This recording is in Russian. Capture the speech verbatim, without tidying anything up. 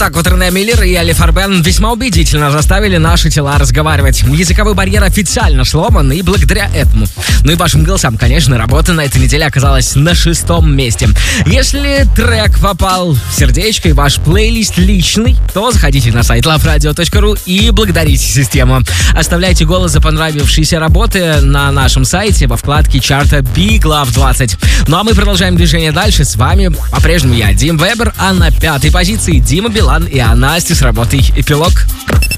так вот Рене Миллер и Али Фарбен весьма убедительно заставили наши тела разговаривать. Языковой барьер официально сломан, и благодаря этому, ну и вашим голосам, конечно, работа на этой неделе оказалась на шестом месте. Если трек попал в сердечко и ваш плейлист личный, то заходите на сайт лав радио точка ру и благодарите систему. Оставляйте голос за понравившиеся работы на нашем сайте во вкладке чарта Big Love двадцать. Ну а мы продолжаем движение дальше. С вами по-прежнему я, Дим Вебер, а на пятой позиции Дима Билан и Анасти с работой «Эпилог».